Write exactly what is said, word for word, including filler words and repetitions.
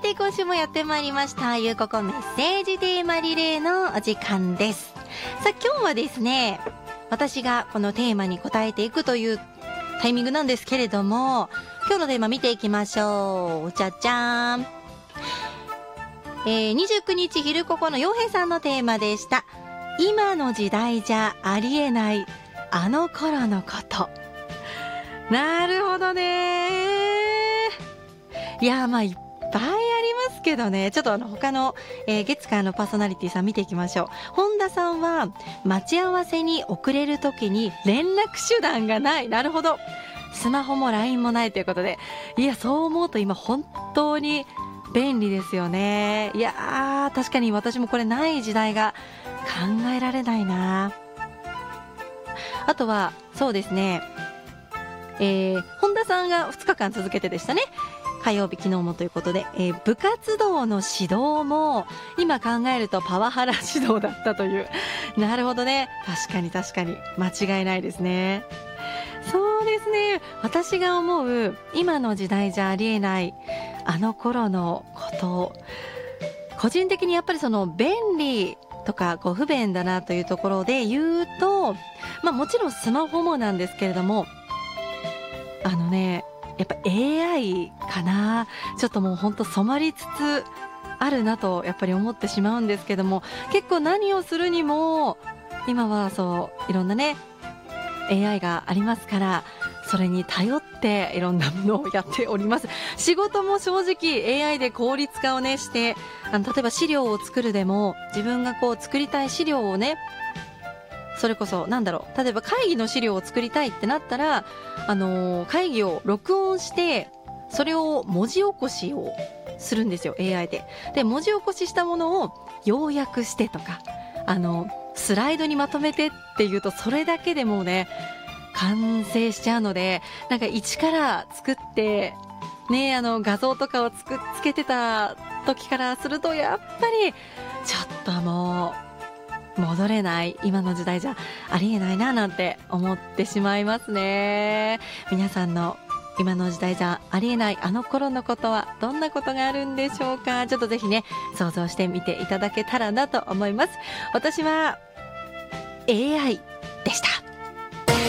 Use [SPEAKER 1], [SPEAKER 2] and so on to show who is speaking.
[SPEAKER 1] て今週もやってまいりました、ゆうここメッセージテーマリレーのお時間です。さあ今日はですね、私がこのテーマに答えていくというタイミングなんですけれども、今日のテーマ見ていきましょう。じゃじゃーん、えー、にじゅうくにち昼ここの陽平さんのテーマでした。今の時代じゃありえないあの頃のこと。なるほどね。いやまあいっぱいありますけどね、ちょっとあの他の、えー、月間のパーソナリティさん見ていきましょう。本田さんは待ち合わせに遅れるときに連絡手段がない。なるほど、スマホも ライン もないということで、いやそう思うと今本当に便利ですよね。いやー確かに私もこれない時代が考えられないな。あとはそうですね、えー、本田さんがふつかかん続けてでしたね。火曜日昨日もということで、えー、部活動の指導も今考えるとパワハラ指導だったという。なるほどね、確かに確かに間違いないですね。そうですね、私が思う今の時代じゃありえないあの頃のこと、個人的にやっぱりその便利とかこう不便だなというところで言うと、まあもちろんスマホもなんですけれども、あのねやっぱ エーアイ かな。ちょっともうほんと染まりつつあるなとやっぱり思ってしまうんですけども、結構何をするにも今はそういろんなね エーアイ がありますから、それに頼っていろんなものをやっております。仕事も正直 エーアイ で効率化をねして、あの例えば資料を作るでも自分がこう作りたい資料をね、それこそなんだろう、例えば会議の資料を作りたいってなったら、あのー、会議を録音してそれを文字起こしをするんですよ エーアイ で。で文字起こししたものを要約してとか、あのスライドにまとめてっていうと、それだけでもうね完成しちゃうので、なんか一から作ってね、あの画像とかをつくつけてた時からすると、やっぱりちょっともう戻れない、今の時代じゃありえないななんて思ってしまいますね。皆さんの今の時代じゃありえないあの頃のことはどんなことがあるんでしょうか。ちょっとぜひね想像してみていただけたらなと思います。私は エーアイ でした。